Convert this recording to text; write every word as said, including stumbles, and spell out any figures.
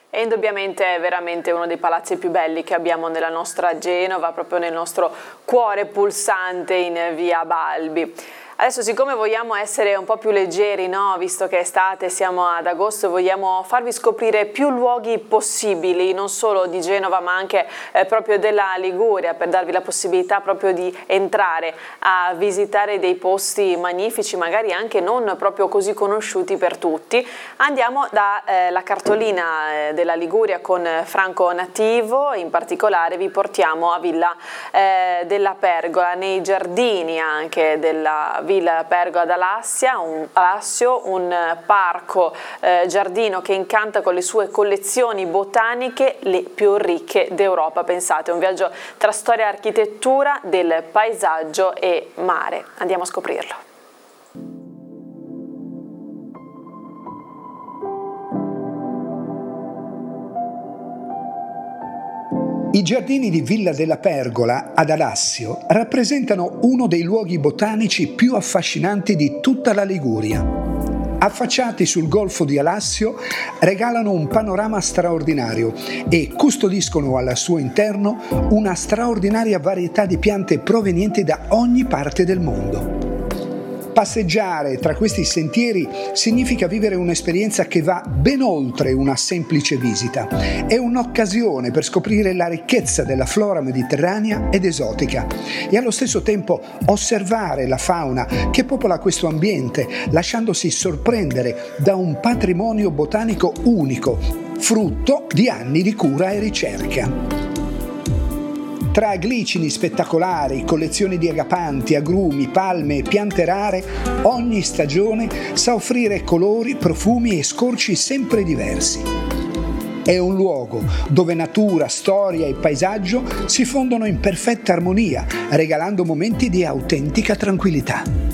E indubbiamente è veramente uno dei palazzi più belli che abbiamo nella nostra Genova, proprio nel nostro cuore pulsante in via Balbi. Adesso, siccome vogliamo essere un po' più leggeri, no? Visto che è estate, siamo ad agosto, vogliamo farvi scoprire più luoghi possibili, non solo di Genova ma anche eh, proprio della Liguria, per darvi la possibilità proprio di entrare a visitare dei posti magnifici, magari anche non proprio così conosciuti per tutti. Andiamo dalla eh, cartolina eh, della Liguria con Franco Nativo, in particolare vi portiamo a Villa eh, della Pergola, nei giardini anche della Villa Pergola d'Alassia, un, Alassio, un parco eh, giardino che incanta con le sue collezioni botaniche le più ricche d'Europa. Pensate, un viaggio tra storia e architettura, del paesaggio e mare. Andiamo a scoprirlo. I giardini di Villa della Pergola ad Alassio rappresentano uno dei luoghi botanici più affascinanti di tutta la Liguria. Affacciati sul golfo di Alassio, regalano un panorama straordinario e custodiscono al suo interno una straordinaria varietà di piante provenienti da ogni parte del mondo. Passeggiare tra questi sentieri significa vivere un'esperienza che va ben oltre una semplice visita. È un'occasione per scoprire la ricchezza della flora mediterranea ed esotica e allo stesso tempo osservare la fauna che popola questo ambiente, lasciandosi sorprendere da un patrimonio botanico unico, frutto di anni di cura e ricerca. Tra glicini spettacolari, collezioni di agapanti, agrumi, palme e piante rare, ogni stagione sa offrire colori, profumi e scorci sempre diversi. È un luogo dove natura, storia e paesaggio si fondono in perfetta armonia, regalando momenti di autentica tranquillità.